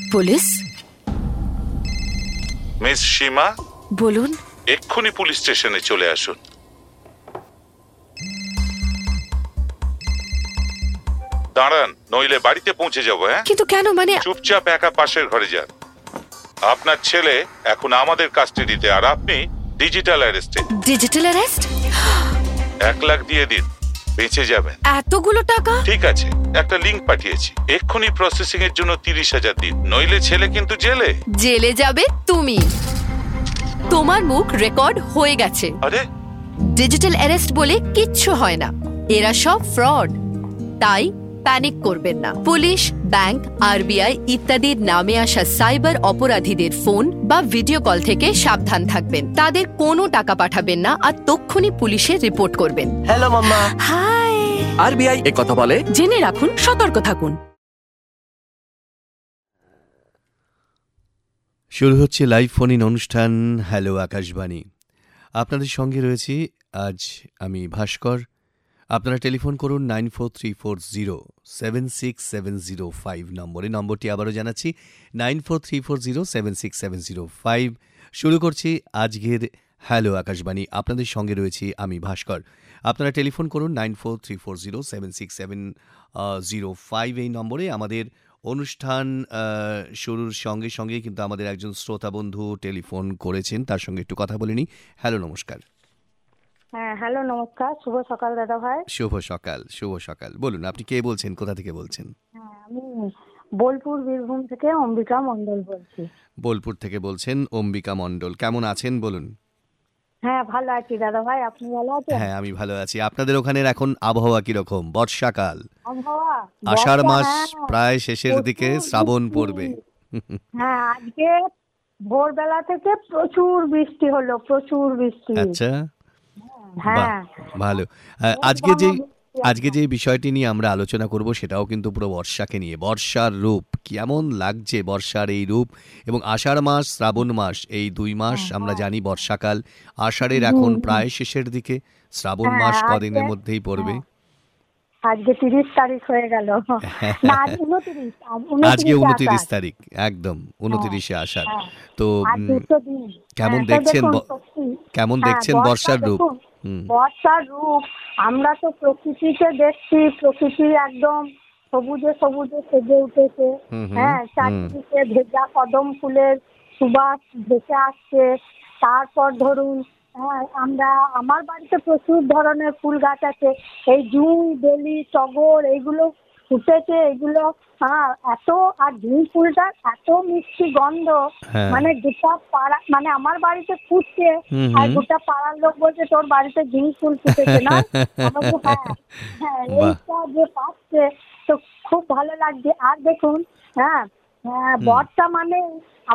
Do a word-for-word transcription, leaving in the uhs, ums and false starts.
Police? Miss সীমা, বলুন। এক্ষুনি police স্টেশনে চলে আসুন। দাঁড়ান, নইলে বাড়িতে পৌঁছে যাবো। হ্যাঁ, কিন্তু কেন? মানে চুপচাপ একা পাশের ঘরে যান। আপনার ছেলে এখন আমাদের কাস্টাডিতে, আর আপনি ডিজিটাল অ্যারেস্টে। Digital arrest? এক লাখ দিয়ে দিন, বেঁচে যাবেন। এতগুলো টাকা? ঠিক আছে, একটা লিংক পাঠিয়েছি, এক্ষুনি প্রসেসিং এর জন্য তিরিশ হাজার দিন, নইলে ছেলে কিন্তু জেলে। জেলে যাবে তুমি। তোমার মুখ রেকর্ড হয়ে গেছে। আরে, ডিজিটাল অ্যারেস্ট বলে কিচ্ছু হয় না, এরা সব ফ্রড। তাই প্যানিক করবেন না। পুলিশ, ব্যাংক, আরবিআই ইত্যাদির নামে আসা সাইবার অপরাধীদের ফোন বা ভিডিও কল থেকে সাবধান থাকবেন। তাদের কোনো টাকা পাঠাবেন না আর তক্ষুনি পুলিশে রিপোর্ট করবেন। হ্যালো মাম্মা। হাই। আরবিআই এ কথা বলে, জেনে রাখুন, সতর্ক থাকুন। শুরু হচ্ছে লাইভ ফোন ইন অনুষ্ঠান হ্যালো আকাশবাণী। আপনাদের সঙ্গে রয়েছি আজ আমি ভাস্কর। আপনারা টেলিফোন করুন nine four three four zero seven six seven zero five নম্বরে। নম্বরটি আবারও জানাচ্ছি, nine four three four zero seven six seven zero five. শুরু করছি আজকের হ্যালো আকাশবাণী। আপনাদের সঙ্গে রয়েছি আমি ভাস্কর। আপনারা টেলিফোন করুন nine four three four zero seven six seven zero five এই নম্বরে। আমাদের অনুষ্ঠান শুরুর সঙ্গে সঙ্গে কিন্তু আমাদের একজন শ্রোতা বন্ধু টেলিফোন করেছেন, তার সঙ্গে একটু কথা বলে নিই। হ্যালো, নমস্কার। হ্যাঁ, হ্যালো, নমস্কার, শুভ সকাল দাদা ভাই। শুভ সকাল। শুভ সকাল। বলুন, আপনি কে বলছেন, কোথা থেকে বলছেন? হ্যাঁ, আমি বোলপুর বীরভূম থেকে অম্বিকা মণ্ডল বলছি। বোলপুর থেকে বলছেন অম্বিকা মণ্ডল, কেমন আছেন বলুন? হ্যাঁ, ভালো আছি দাদা ভাই, আপনি ভালো আছেন? হ্যাঁ, আমি ভালো আছি। আপনাদের ওখানের এখন আবহাওয়া কিরকম? বর্ষাকাল, আবহাওয়া আষাঢ় বর্ষা, মাস হ্যাঁ, প্রায় শেষের দিকে, প্রচুর শ্রাবণ বৃষ্টি। পড়বে। হ্যাঁ, আজকে ভোরবেলা থেকে প্রচুর বৃষ্টি হলো, প্রচুর বৃষ্টি। আচ্ছা, হ্যাঁ, বাহ, ভালো। আহ, আজকে যে আজকে যে বিষয়টি নিয়ে আমরা আলোচনা করব সেটাও কিন্তু পুরো বর্ষাকে নিয়ে। বর্ষার রূপ কেমন লাগছে, বর্ষার এই রূপ, এবং আষাঢ় মাস শ্রাবণ মাস এই দুই মাস আমরা জানি বর্ষাকাল। আষাঢ়ের এখন প্রায় শেষের দিকে, শ্রাবণ হ্যাঁ, মাস আজকে- কদিনের মধ্যেই পড়বে। আজকে তিরিশ তারিখ হয়ে গেল। না, আজ উনত্রিশ, আজ আজকে উনত্রিশে উনত্রিশ আষাঢ়। তারিখ, একদম উনত্রিশে আষাঢ়। হ্যাঁ, তো আজ উম, দুটো দিন। কেমন হ্যাঁ, তো দেখছেন দেখুন, ব- সত্যি, কেমন হ্যাঁ, দেখছেন বর্ষা বর্ষার রূপ? দেখুন, হুম, বর্ষার রূপ আমরা তো প্রকৃতিতে দেখছি, প্রকৃতি একদম সবুজে সবুজে সেজে উঠেছে। হুম, হুম, হ্যাঁ, হুম। চারদিকে ভেজা কদম ফুলের সুবাস ভেসে আসছে। তারপর ধরুন, হ্যাঁ, আমরা আমার বাড়িতে প্রচুর ধরনের ফুল গাছ আছে, এই জুঁই, বেলি, টগর এইগুলো ফুটেছে। এগুলো হ্যাঁ এত, আর জুঁই ফুলটার এত মিষ্টি গন্ধ, হ্যাঁ। মানে গোটা পাড়া, মানে আমার বাড়িতে ফুটছে হুম, আর হুম। গোটা পাড়ার লোক বলছে তোর বাড়িতে জুঁই ফুল ফুটেছে না। আমি বলছি, হ্যাঁ হ্যাঁ, বাহ। এইটা যে পাচ্ছে তো খুব ভালো লাগছে। আর দেখুন, হ্যাঁ, হ্যাঁ, বর্ষা মানে